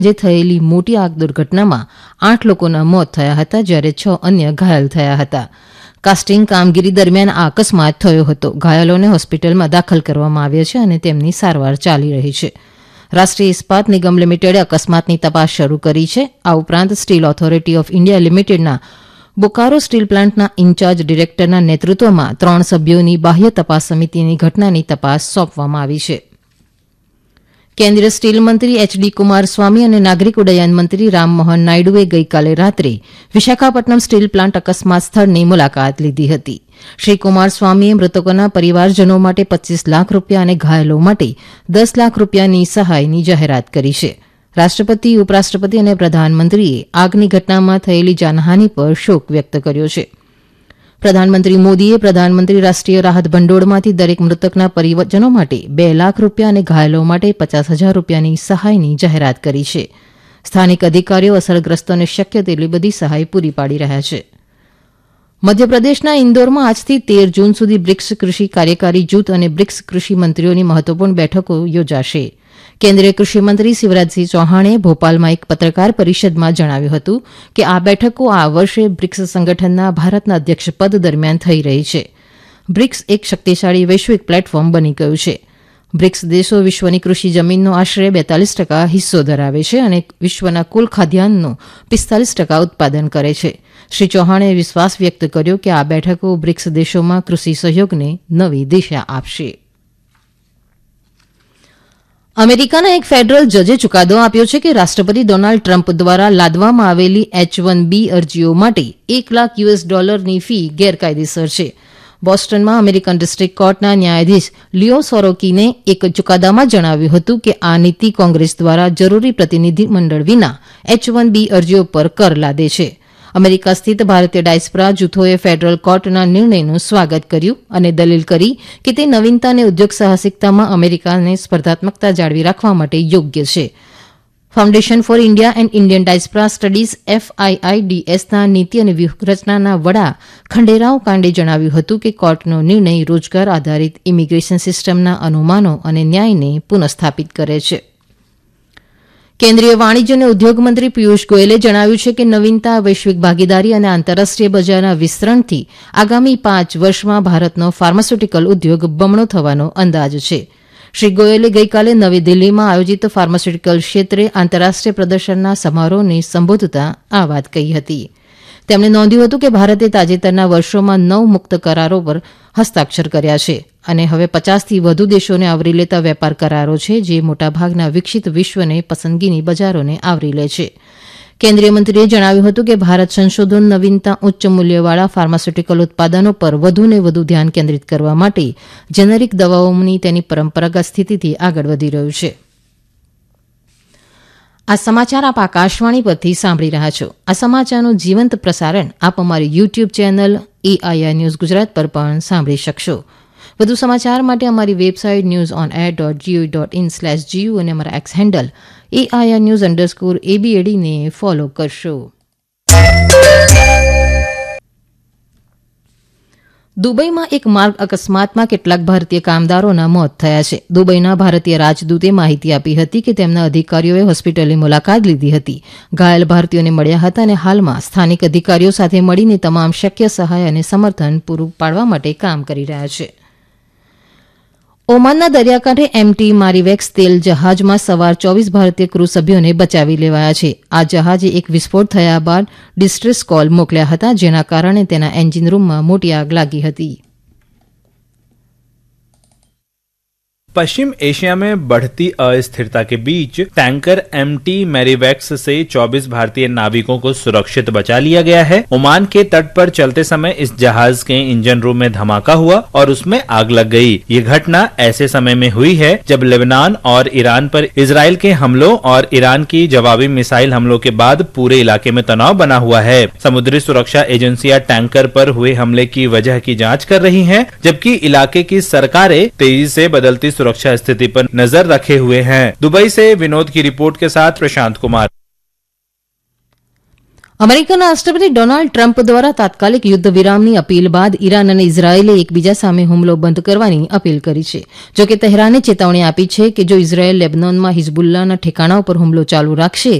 જે થયેલી મોટી આગ દુર્ઘટનામાં 8 લોકોના મોત થયા હતા, જ્યારે 6 અન્ય ઘાયલ થયા હતા. કાસ્ટિંગ કામગીરી દરમિયાન આ અકસ્માત થયો હતો. ઘાયલોને હોસ્પિટલમાં દાખલ કરવામાં આવ્યા છે અને તેમની સારવાર ચાલી રહી છે. રાષ્ટ્રીય ઇસ્પાત નિગમ લિમિટેડે અકસ્માતની તપાસ શરૂ કરી છે. આ ઉપરાંત સ્ટીલ ઓથોરિટી ઓફ ઇન્ડિયા લિમિટેડના બોકારો સ્ટીલ પ્લાન્ટના ઇન્ચાર્જ ડિરેક્ટરના નેતૃત્વમાં 3 સભ્યોની બાહ્ય તપાસ સમિતિની ઘટનાની તપાસ સોંપવામાં આવી છે. કેન્દ્રીય સ્ટીલ મંત્રી એચડી કુમારસ્વામી અને નાગરિક ઉડ્ડયન મંત્રી રામમોહન નાયડુએ ગઈકાલે રાત્રે વિશાખાપટ્ટનમ સ્ટીલ પ્લાન્ટ અકસ્માત સ્થળની મુલાકાત લીધી હતી. શ્રી કુમારસ્વામીએ મૃતકોના પરિવારજનો માટે 25 લાખ રૂપિયા અને ઘાયલો માટે 10 લાખ રૂપિયાની સહાયની જાહેરાત કરી છે. રાષ્ટ્રપતિ, ઉપરાષ્ટ્રપતિ અને પ્રધાનમંત્રીએ આગની ઘટનામાં થયેલી જાનહાનિ પર શોક વ્યક્ત કર્યો છે. પ્રધાનમંત્રી મોદીએ પ્રધાનમંત્રી રાષ્ટ્રીય રાહત ભંડોળમાંથી દરેક મૃતકના પરિવારજનો માટે 2 લાખ રૂપિયા અને ઘાયલો માટે 50,000 રૂપિયાની સહાયની જાહેરાત કરી છે. સ્થાનિક અધિકારીઓ અસરગ્રસ્તોને શક્ય તેટલી બધી સહાય પૂરી પાડી રહ્યા છે. મધ્યપ્રદેશના ઇન્દોરમાં આજથી 13 જૂન સુધી બ્રિક્સ કૃષિ કાર્યકારી જૂથ અને બ્રિક્સ કૃષિ મંત્રીઓની મહત્વપૂર્ણ બેઠકો યોજાશે. કેન્દ્રીય કૃષિમંત્રી શિવરાજસિંહ ચૌહાણે ભોપાલમાં એક પત્રકાર પરિષદમાં જણાવ્યું હતું કે આ બેઠકો આ વર્ષે બ્રિક્સ સંગઠનના ભારતના અધ્યક્ષપદ દરમિયાન થઈ રહી છે. બ્રિક્સ એક શક્તિશાળી વૈશ્વિક પ્લેટફોર્મ બની ગયું છે. બ્રિક્સ દેશો વિશ્વની કૃષિ જમીનનો આશરે 42% હિસ્સો ધરાવે છે અને વિશ્વના કુલ ખાદ્યાન્નનું 45% ઉત્પાદન કરે છે. શ્રી ચૌહાણે વિશ્વાસ વ્યક્ત કર્યો કે આ બેઠકો બ્રિક્સ દેશોમાં કૃષિ સહયોગને નવી દિશા આપશે. અમેરિકાના એક ફેડરલ જજે ચુકાદો આપ્યો છે કે રાષ્ટ્રપતિ ડોનાલ્ડ ટ્રમ્પ દ્વારા લાદવામાં આવેલી H-1B અરજીઓ માટે $1 લાખની ફી ગેરકાયદેસર છે. બોસ્ટનમાં અમેરિકન ડિસ્ટ્રિક્ટ કોર્ટના ન્યાયાધીશ લિયો સોરોકીને એક ચુકાદામાં જણાવ્યું હતું કે આ નીતિ કોંગ્રેસ દ્વારા જરૂરી પ્રતિનિધિમંડળ વિના H-1B અરજીઓ પર કર લાદે છે. અમેરિકા સ્થિત ભારતીય ડાયસ્પોરા જૂથોએ ફેડરલ કોર્ટના નિર્ણયનું સ્વાગત કર્યું અને દલીલ કરી કે તે નવીનતા અને ઉદ્યોગ સાહસિકતામાં અમેરિકાને સ્પર્ધાત્મકતા જાળવી રાખવા માટે યોગ્ય છે. Foundation for India and Indian diaspora studies FIIDSના નીતિ અને વ્યૂહરચનાના વડા ખંડેરાવ કાંડે જણાવ્યું હતું કે કોર્ટનો નિર્ણય રોજગાર આધારિત ઇમિગ્રેશન સિસ્ટમના અનુમાનો અને ન્યાયને પુનઃસ્થાપિત કરે છે. કેન્દ્રીય વાણિજ્ય અને ઉદ્યોગ મંત્રી પિયુષ ગોયલે જણાવ્યું છે કે નવીનતા, વૈશ્વિક ભાગીદારી અને આંતરરાષ્ટ્રીય બજારના વિસ્તરણથી આગામી 5 વર્ષમાં ભારતનો ફાર્માસ્યુટિકલ ઉદ્યોગ બમણો થવાનો અંદાજ છે. શ્રી ગોયલે ગઈકાલે નવી દિલ્હીમાં આયોજિત ફાર્માસ્યુટિકલ ક્ષેત્રે આંતરરાષ્ટ્રીય પ્રદર્શનના સમારોહને સંબોધતા આ વાત કહી હતી. તેમણે નોંધ્યું હતું કે ભારતે તાજેતરના વર્ષોમાં 9 મુક્ત કરારો પર હસ્તાક્ષર કર્યા છે અને હવે 50થી વધુ દેશોને આવરી લેતા વેપાર કરારો છે, જે મોટાભાગના વિકસિત વિશ્વને પસંદગીની બજારોને આવરી લે છે. કેન્દ્રીય મંત્રીએ જણાવ્યું હતું કે ભારત સંશોધન, નવીનતા, ઉચ્ચ મૂલ્યવાળા ફાર્માસ્યુટિકલ ઉત્પાદનો પર વધુને વધુ ધ્યાન કેન્દ્રિત કરવા માટે જેનેરિક દવાઓની તેની પરંપરાગત સ્થિતિથી આગળ વધી રહ્યું છે. આ સમાચાર આપ આકાશવાણી પરથી સાંભળી રહ્યા છો. આ સમાચારનું જીવંત પ્રસારણ આપ અમારી YouTube channel AIR news Gujarat પર પણ સાંભળી શકશો. વધુ સમાચાર માટે અમારી વેબસાઇટ newsonair.gov.in/gu અને અમારા એક્સ હેન્ડલ AIR_news_ABAD ને ફોલો કરશો. દુબઈમાં એક માર્ગ અકસ્માતમાં કેટલાક ભારતીય કામદારોના મોત થયા છે. દુબઈના ભારતીય રાજદૂતે માહિતી આપી હતી કે તેમના અધિકારીઓએ હોસ્પિટલની મુલાકાત લીધી હતી, ઘાયલ ભારતીયોને મળ્યા હતા અને હાલમાં સ્થાનિક અધિકારીઓ સાથે મળીને તમામ શક્ય સહાય અને સમર્થન પૂરું પાડવા માટે કામ કરી રહ્યા છે. ઓમાનના દરિયાકાંઠે MT મારીવેક્સ તેલ જહાજમાં સવાર 24 ભારતીય ક્રૂ સભ્યોને બચાવી લેવાયા છે. આ જહાજે એક વિસ્ફોટ થયા બાદ ડિસ્ટ્રેસ કોલ મોકલ્યા હતા, જેના કારણે તેના એન્જિન રૂમમાં મોટી આગ લાગી હતી. पश्चिम एशिया में बढ़ती अस्थिरता के बीच टैंकर MT मैरीवेक्स से 24 भारतीय नाविकों को सुरक्षित बचा लिया गया है. ओमान के तट पर चलते समय इस जहाज के इंजन रूम में धमाका हुआ और उसमें आग लग गई. ये घटना ऐसे समय में हुई है जब लेबनान और ईरान पर इजराइल के हमलों और ईरान की जवाबी मिसाइल हमलों के बाद पूरे इलाके में तनाव बना हुआ है. समुद्री सुरक्षा एजेंसियां टैंकर पर हुए हमले की वजह की जांच कर रही हैं, जबकि इलाके की सरकारें तेजी से बदलती सुरक्षा स्थिति पर नजर रखे हुए हैं. दुबई से विनोद की रिपोर्ट के साथ प्रशांत कुमार. અમેરિકન રાષ્ટ્રપતિ ડોનાલ્ડ ટ્રમ્પ દ્વારા તાત્કાલિક યુદ્ધ વિરામની અપીલ બાદ ઈરાન અને ઇઝરાયેલે એકબીજા સામે હુમલો બંધ કરવાની અપીલ કરી છે. જોકે તેહરાને ચેતવણી આપી છે કે જો ઇઝરાયેલ લેબનોનમાં હિઝબુલ્લાના ઠેકાણા પર હુમલો ચાલુ રાખશે